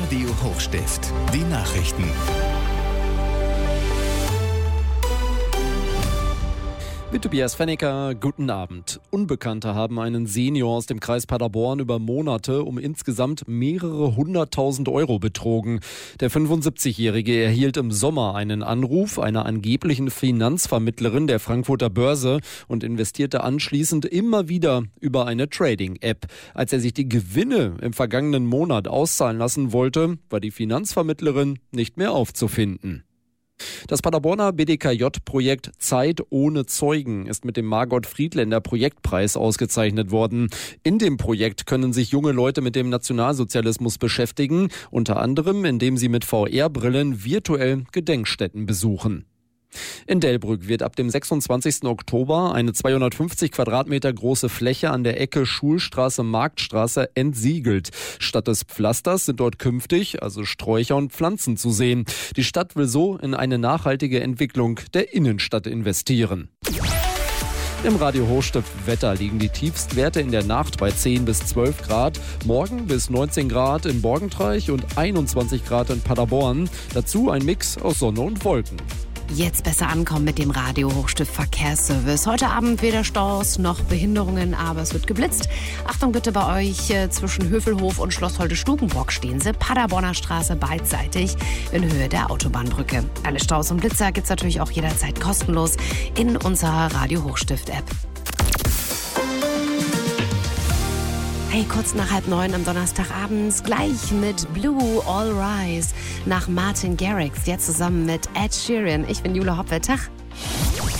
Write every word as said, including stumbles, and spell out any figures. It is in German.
Radio Hochstift. Die Nachrichten. Mit Tobias Fennecker, guten Abend. Unbekannte haben einen Senior aus dem Kreis Paderborn über Monate um insgesamt mehrere hunderttausend Euro betrogen. Der fünfundsiebzigjährige erhielt im Sommer einen Anruf einer angeblichen Finanzvermittlerin der Frankfurter Börse und investierte anschließend immer wieder über eine Trading-App. Als er sich die Gewinne im vergangenen Monat auszahlen lassen wollte, war die Finanzvermittlerin nicht mehr aufzufinden. Das Paderborner B D K J-Projekt Zeit ohne Zeugen ist mit dem Margot Friedländer Projektpreis ausgezeichnet worden. In dem Projekt können sich junge Leute mit dem Nationalsozialismus beschäftigen, unter anderem indem sie mit V R-Brillen virtuell Gedenkstätten besuchen. In Delbrück wird ab dem sechsundzwanzigsten Oktober eine zweihundertfünfzig Quadratmeter große Fläche an der Ecke Schulstraße-Marktstraße entsiegelt. Statt des Pflasters sind dort künftig also Sträucher und Pflanzen zu sehen. Die Stadt will so in eine nachhaltige Entwicklung der Innenstadt investieren. Im Radio Hochstift Wetter liegen die Tiefstwerte in der Nacht bei zehn bis zwölf Grad, morgen bis neunzehn Grad in Borgentreich und einundzwanzig Grad in Paderborn. Dazu ein Mix aus Sonne und Wolken. Jetzt besser ankommen mit dem Radio Hochstift Verkehrsservice. Heute Abend weder Staus noch Behinderungen, aber es wird geblitzt. Achtung bitte bei euch, äh, zwischen Hövelhof und Schloss Holde-Stukenbrock stehen sie. Paderborner Straße beidseitig in Höhe der Autobahnbrücke. Alle Staus und Blitzer gibt's natürlich auch jederzeit kostenlos in unserer Radio Hochstift App. Hey, kurz nach halb neun am Donnerstagabend, gleich mit Blue All Rise nach Martin Garrix, jetzt zusammen mit Ed Sheeran. Ich bin Jule Hoppe. Tag.